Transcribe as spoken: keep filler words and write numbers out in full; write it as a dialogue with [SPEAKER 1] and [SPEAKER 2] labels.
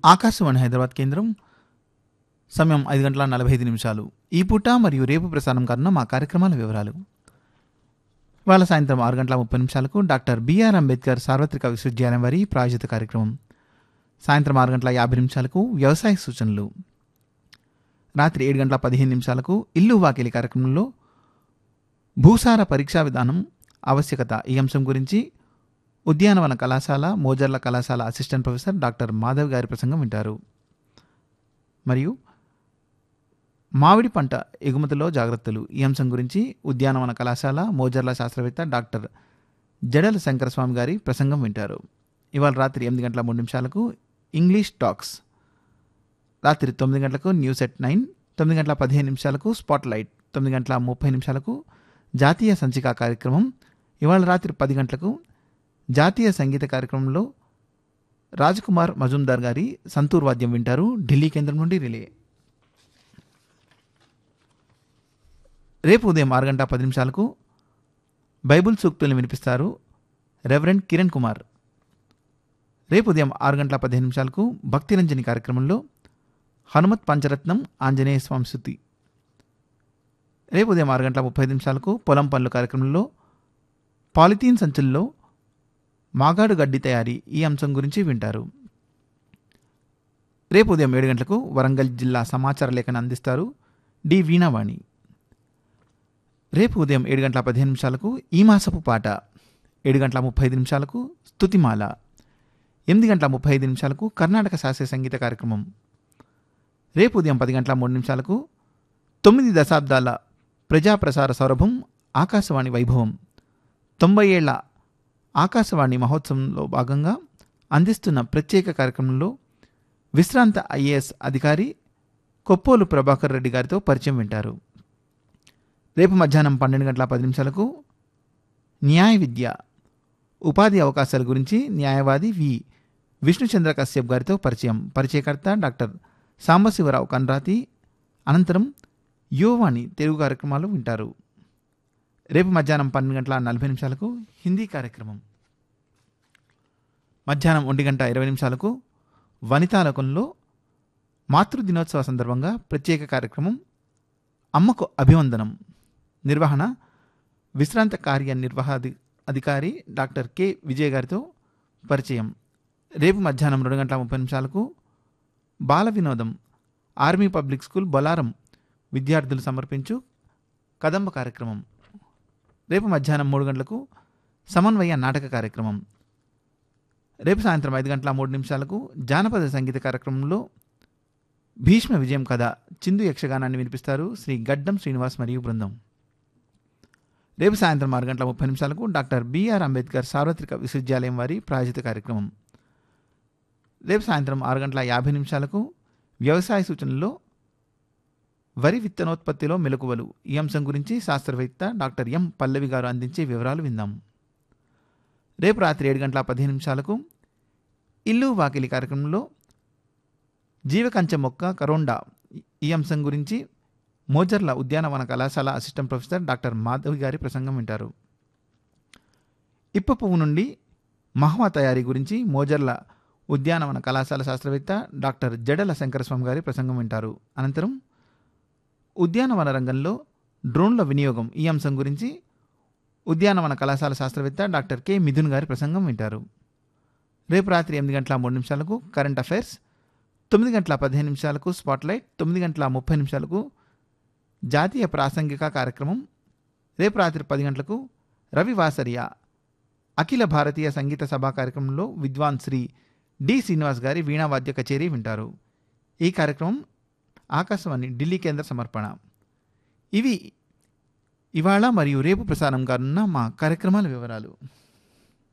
[SPEAKER 1] ఆకాశవాణి హైదరాబాద్ కేంద్రం. సమయం ఐదు గంటల నలభై ఐదు నిమిషాలు. ఈ పూట మరియు రేపు ప్రసారం కానున్న మా కార్యక్రమాల వివరాలు. ఇవాళ సాయంత్రం ఆరు గంటల ముప్పై నిమిషాలకు డాక్టర్ బిఆర్ అంబేద్కర్ సార్వత్రిక విశ్వవిద్యాలయం వారి ప్రాయోజిత కార్యక్రమం. సాయంత్రం ఆరు గంటల యాభై నిమిషాలకు వ్యవసాయ సూచనలు. రాత్రి ఏడు గంటల పదిహేను నిమిషాలకు ఇల్లు వాకిలి కార్యక్రమంలో భూసార పరీక్షా విధానం ఆవశ్యకత ఈ అంశం గురించి ఉద్యానవన కళాశాల మోజర్ల కళాశాల అసిస్టెంట్ ప్రొఫెసర్ డాక్టర్ మాధవ్ గారి ప్రసంగం వింటారు. మరియు మామిడి పంట ఎగుమతిలో జాగ్రత్తలు ఈ అంశం గురించి ఉద్యానవన కళాశాల మోజర్ల శాస్త్రవేత్త డాక్టర్ జడల శంకరస్వామి గారి ప్రసంగం వింటారు. ఇవాళ రాత్రి ఎనిమిది గంటల మూడు నిమిషాలకు ఇంగ్లీష్ టాక్స్. రాత్రి తొమ్మిది గంటలకు న్యూస్ ఎట్ నైన్, తొమ్మిది గంటల పదిహేను నిమిషాలకు స్పాట్ లైట్, తొమ్మిది గంటల ముప్పై నిమిషాలకు జాతీయ సంచిక కార్యక్రమం. ఇవాళ రాత్రి పది గంటలకు జాతీయ సంగీత కార్యక్రమంలో రాజ్కుమార్ మజుందార్ గారి సంతూర్ వాద్యం వింటారు. ఢిల్లీ కేంద్రం నుండి రిలే. రేపు ఉదయం ఆరు గంటల పది నిమిషాలకు బైబుల్ సూక్తుల్ని వినిపిస్తారు రెవరెండ్ కిరణ్ కుమార్. రేపు ఉదయం ఆరు గంటల పదిహేను నిమిషాలకు భక్తిరంజని కార్యక్రమంలో హనుమత్ పంచరత్నం ఆంజనేయ స్వామి స్తుతి. రేపు ఉదయం ఆరు గంటల ముప్పై నిమిషాలకు పొలం పనులు కార్యక్రమంలో పాలిథీన్ సంచుల్లో మాగాడు గడ్డి తయారీ ఈ అంశం గురించి వింటారు. రేపు ఉదయం ఏడు గంటలకు వరంగల్ జిల్లా సమాచార లేఖను అందిస్తారు డి వీణావాణి. రేపు ఉదయం ఏడు గంటల పదిహేను నిమిషాలకు ఈ మాసపు పాట, ఏడు గంటల ముప్పై ఐదు నిమిషాలకు స్తుతిమాల, ఎనిమిది గంటల ముప్పై ఐదు నిమిషాలకు కర్ణాటక శాస్త్రీయ సంగీత కార్యక్రమం. రేపు ఉదయం పది గంటల మూడు నిమిషాలకు తొమ్మిది దశాబ్దాల ప్రజాప్రసార సౌరభం ఆకాశవాణి వైభవం, తొంభై ఏళ్ల ఆకాశవాణి మహోత్సవంలో భాగంగా అందిస్తున్న ప్రత్యేక కార్యక్రమంలో విశ్రాంత ఐఏఎస్ అధికారి కొప్పోలు ప్రభాకర్ రెడ్డి గారితో పరిచయం వింటారు. రేపు మధ్యాహ్నం పన్నెండు గంటల పది నిమిషాలకు న్యాయ విద్య ఉపాధి అవకాశాల గురించి న్యాయవాది వి విష్ణుచంద్ర కశ్యప్ గారితో పరిచయం. పరిచయకర్త డాక్టర్ సాంబశివరావు కన్రాతి. అనంతరం యువవాణి తెలుగు కార్యక్రమాలు వింటారు. రేపు మధ్యాహ్నం పన్నెండు గంటల నలభై నిమిషాలకు హిందీ కార్యక్రమం. మధ్యాహ్నం ఒంటి గంట ఇరవై నిమిషాలకు వనితాలోకంలో మాతృదినోత్సవ సందర్భంగా ప్రత్యేక కార్యక్రమం అమ్మకు అభివందనం. నిర్వహణ విశ్రాంత కార్య నిర్వహాధి అధికారి డాక్టర్ కె విజయ్ గారితో పరిచయం. రేపు మధ్యాహ్నం రెండు గంటల ముప్పై నిమిషాలకు బాల వినోదం ఆర్మీ పబ్లిక్ స్కూల్ బొలారం విద్యార్థులు సమర్పించు కదంబ కార్యక్రమం. రేపు మధ్యాహ్నం మూడు గంటలకు సమన్వయ నాటక కార్యక్రమం. రేపు సాయంత్రం ఐదు గంటల మూడు నిమిషాలకు జానపద సంగీత కార్యక్రమంలో భీష్మ విజయం కథ చిందు యక్షగానాన్ని వినిపిస్తారు శ్రీ గడ్డం శ్రీనివాస్ మరియు బృందం. రేపు సాయంత్రం ఆరు గంటల ముప్పై నిమిషాలకు డాక్టర్ బిఆర్ అంబేద్కర్ సార్వత్రిక విశ్వవిద్యాలయం వారి ప్రాయోజిత కార్యక్రమం. రేపు సాయంత్రం ఆరు గంటల యాభై నిమిషాలకు వ్యవసాయ సూచనల్లో వరి విత్తనోత్పత్తిలో మెలకువలు ఈ అంశం గురించి శాస్త్రవేత్త డాక్టర్ ఎం పల్లవి గారు అందించే వివరాలు విందాం. రేపు రాత్రి ఏడు గంటల పదిహేను నిమిషాలకు ఇల్లు వాకిలి కార్యక్రమంలో జీవకంచె మొక్క కరోండా ఈ అంశం గురించి మోజర్ల ఉద్యానవన కళాశాల అసిస్టెంట్ ప్రొఫెసర్ డాక్టర్ మాధవి గారి ప్రసంగం వింటారు. ఇప్ప పువ్వు నుండి మహ్వా తయారీ గురించి మోజర్ల ఉద్యానవన కళాశాల శాస్త్రవేత్త డాక్టర్ జడల శంకరస్వామి గారి ప్రసంగం వింటారు. అనంతరం ఉద్యానవన రంగంలో డ్రోన్ల వినియోగం ఈ అంశం గురించి ఉద్యానవన కళాశాల శాస్త్రవేత్త డాక్టర్ కె మిథున్ గారి ప్రసంగం వింటారు. రేపు రాత్రి ఎనిమిది గంటల మూడు నిమిషాలకు కరెంట్ అఫైర్స్, తొమ్మిది గంటల పదిహేను నిమిషాలకు స్పాట్లైట్, తొమ్మిది గంటల ముప్పై నిమిషాలకు జాతీయ ప్రాసంగిక కార్యక్రమం. రేపు రాత్రి పది గంటలకు రవి వాసరియా అఖిల భారతీయ సంగీత సభా కార్యక్రమంలో విద్వాన్ శ్రీ డి శ్రీనివాస్ గారి వీణావాద్య కచేరీ వింటారు. ఈ కార్యక్రమం ఆకాశవాణి ఢిల్లీ కేంద్ర సమర్పణ. ఇవి ఇవాళ మరియు రేపు ప్రసారం కానున్న మా కార్యక్రమాల వివరాలు.